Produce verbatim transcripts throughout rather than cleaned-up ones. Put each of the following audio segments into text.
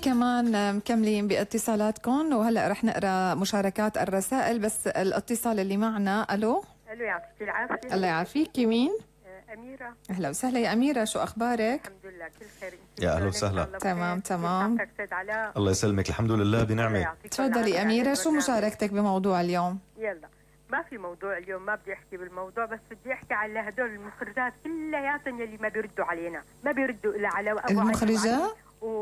كمان مكملين باتصالاتكم، وهلا رح نقرا مشاركات الرسائل. بس الاتصال اللي معنا. الو الو، يعطيك العافيه. الله يعافيك. مين؟ أميرة. أهلا وسهلا يا أميرة، شو أخبارك؟ الحمد لله كل خير. يا أهلا وسهلا. تمام تمام. الله يسلمك، الحمد لله بنعمة. تفضلي أميرة، شو مشاركتك بموضوع اليوم؟ يلا، ما في موضوع اليوم، ما بدي أحكي بالموضوع، بس بدي أحكي على هدول المخرجات كلياتهم يلي ما بيردوا علينا، ما بيردوا إلا على أبو المخرجة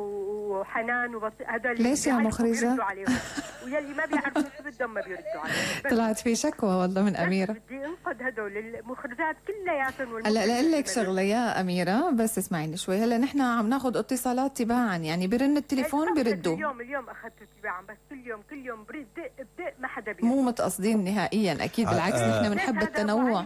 وحنان وبطيء. هدول ليش يا مخرجة؟ ويلي ما بيعرفوا شو بدهم ما بيردوا عليهم. طلعت في شكوى والله من أميرة. بدي انقذ هدول المخرجات كلياتهم. هلا لاقول لك شغله يا أميرة، بس اسمعيني شوي. هلا نحن عم ناخذ اتصالات تباعا، يعني برن التليفون بيردوا. اليوم اليوم اخذته تباعا، بس كل يوم كل يوم برد دق بدق ما حدا بيرد. مو متقصدين نهائيا، اكيد بالعكس. نحن بنحب التنوع،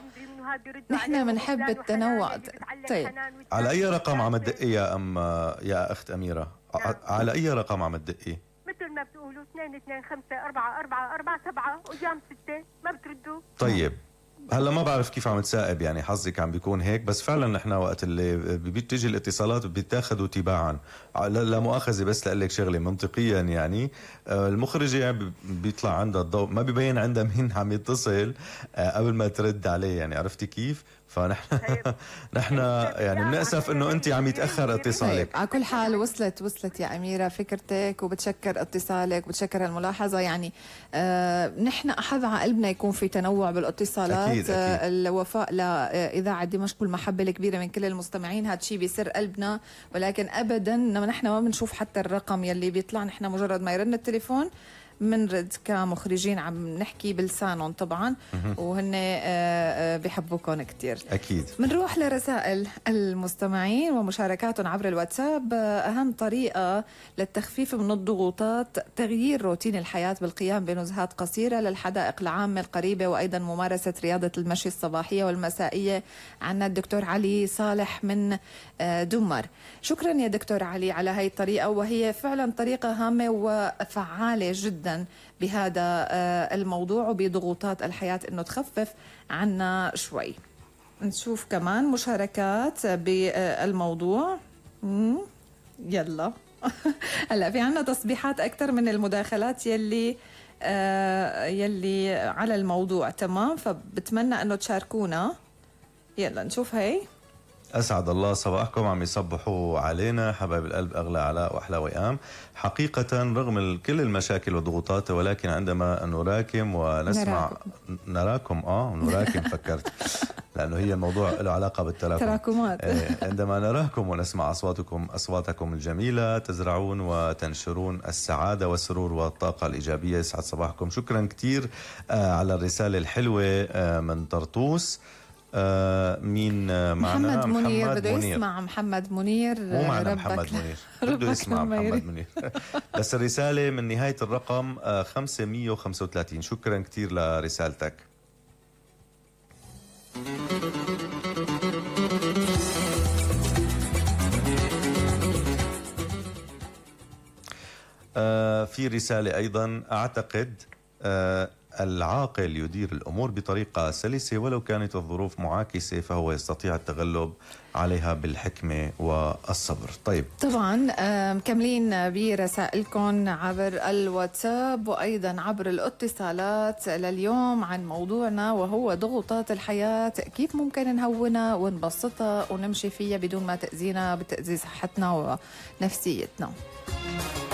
نحن بنحب التنوع. طيب على اي رقم عم تدقي يا ام يا اخت أميرة؟ على اي رقم عم تدقي؟ مثل ما بتقولوا اثنين اثنين خمسة أربعة أربعة أربعة سبعة وجام ستة، ما بتردوا. طيب هلا ما بعرف كيف عم تسائب، يعني حظك عم بيكون هيك، بس فعلا نحن وقت اللي بتيجي الاتصالات بيتاخذوا تباعا. لا مؤاخذه، بس لاقول لك شغله منطقيا، يعني المخرجه بيطلع عندها الضوء، ما بيبين عندها مين عم يتصل قبل ما ترد عليه، يعني عرفتي كيف؟ فنحن نحن يعني بنأسف انه انت عم يتاخر اتصالك. طيب على كل حال وصلت وصلت يا أميرة فكرتك، وبتشكر اتصالك وبتشكر الملاحظة. يعني آه نحن أحظ على قلبنا يكون في تنوع بالاتصالات. أكيد أكيد. آه الوفاء لإذاعة دمشق والمحبة الكبيرة من كل المستمعين، هذا الشيء بيسر قلبنا، ولكن أبدا نحن ما بنشوف حتى الرقم يلي بيطلع. نحن مجرد ما يرن التليفون منرد كمخرجين، عم نحكي بلسانهم طبعا، وهن بيحبوكم كتير. أكيد. منروح لرسائل المستمعين ومشاركاتهم عبر الواتساب. أهم طريقة للتخفيف من الضغوطات تغيير روتين الحياة بالقيام بنزهات قصيرة للحدائق العامة القريبة، وأيضا ممارسة رياضة المشي الصباحية والمسائية. عنا الدكتور علي صالح من دمر. شكرا يا دكتور علي على هاي الطريقة، وهي فعلا طريقة هامة وفعالة جدا بهذا الموضوع وبضغوطات الحياة، انه تخفف عنا شوي. نشوف كمان مشاركات بالموضوع. يلا هلا في عنا تصبيحات اكثر من المداخلات يلي يلي على الموضوع. تمام، فبتمنى انه تشاركونا. يلا نشوف. هي أسعد الله صباحكم، عم يصبحوا علينا حبايب القلب أغلى علاء وأحلى وئام. حقيقة رغم كل المشاكل والضغوطات، ولكن عندما نراكم ونسمع نراكم, نراكم آه نراكم فكرت لأنه هي الموضوع له علاقة بالتراكم. تراكمات. عندما نراكم ونسمع أصواتكم أصواتكم الجميلة، تزرعون وتنشرون السعادة والسرور والطاقة الإيجابية. يسعد صباحكم. شكرا كتير على الرسالة الحلوة من طرطوس. آه مين معنا؟ محمد منير. بده يسمع محمد منير. مو معنا محمد منير، بده يسمع محمد منير. بس الرسالة من نهاية الرقم آه خمسمية وخمسة وثلاثين. شكرا كتير لرسالتك. آه في رسالة أيضا. أعتقد آه العاقل يدير الأمور بطريقة سلسة، ولو كانت الظروف معاكسة فهو يستطيع التغلب عليها بالحكمة والصبر. طيب طبعا مكملين برسائلكم عبر الواتساب وأيضا عبر الاتصالات لليوم عن موضوعنا، وهو ضغوطات الحياة، كيف ممكن نهونها ونبسطها ونمشي فيها بدون ما تأذينا بتأذي صحتنا ونفسيتنا.